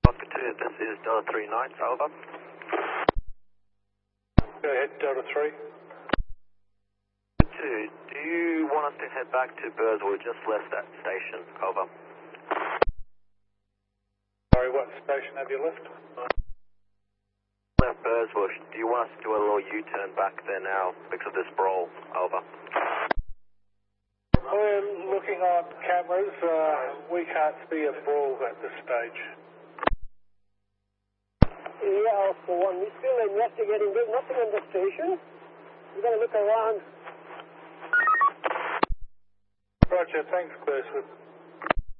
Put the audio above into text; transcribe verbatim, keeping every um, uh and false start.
Oscar two, this is Delta three nine, over. Go ahead, Delta three. two, do you want us to head back to Burswood? Just left that station, over. Sorry, what station have you left? Left Burswood. Do you want us to do a little U-turn back there now because of this brawl? Over. We're looking on cameras. Uh, we can't see a brawl at this stage. Yeah, Oscar one. We're still investigating. There's nothing on the station. We're going to look around. Roger, thanks, Burswood.